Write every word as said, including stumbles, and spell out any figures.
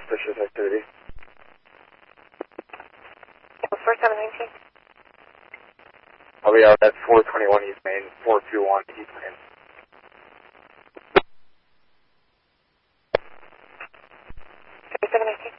suspicious activity. four seven nineteen. I'll be out at four twenty-one East Main, four two one East Main. seven nineteen.